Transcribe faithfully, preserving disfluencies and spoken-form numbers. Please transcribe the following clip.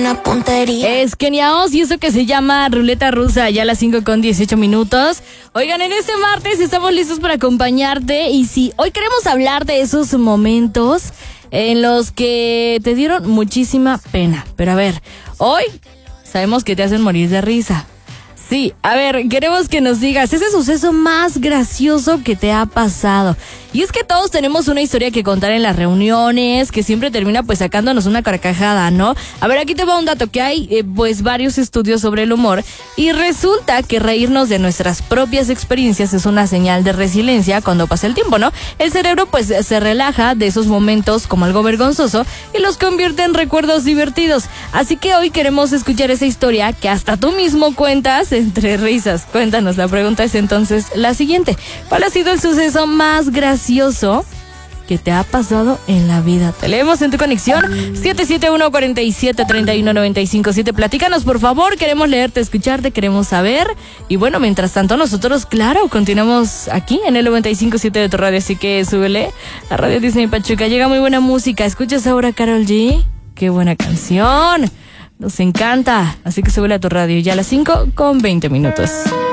Una puntería. Es Kenia Oz y eso que se llama Ruleta Rusa, ya a las cinco con dieciocho minutos. Oigan, en este martes estamos listos para acompañarte y sí, hoy queremos hablar de esos momentos en los que te dieron muchísima pena. Pero a ver, hoy sabemos que te hacen morir de risa. Sí, a ver, queremos que nos digas ese suceso más gracioso que te ha pasado. Y es que todos tenemos una historia que contar en las reuniones, que siempre termina pues sacándonos una carcajada, ¿no? A ver, aquí te va un dato que hay eh, pues varios estudios sobre el humor y resulta que reírnos de nuestras propias experiencias es una señal de resiliencia cuando pasa el tiempo, ¿no? El cerebro pues se relaja de esos momentos como algo vergonzoso y los convierte en recuerdos divertidos. Así que hoy queremos escuchar esa historia que hasta tú mismo cuentas entre risas. Cuéntanos, la pregunta es entonces la siguiente. ¿Cuál ha sido el suceso más gracioso que te ha pasado en la vida? Te leemos en tu conexión siete siete uno, cuatro siete, tres uno nueve cinco siete. Platícanos, por favor, queremos leerte, escucharte, queremos saber. Y bueno, mientras tanto nosotros, claro, continuamos aquí en el noventa y cinco punto siete de tu radio, así que súbele a Radio Disney Pachuca. Llega muy buena música. ¿Escuchas ahora Karol G? ¡Qué buena canción! Nos encanta, así que súbele a tu radio ya a las cinco con veinte minutos.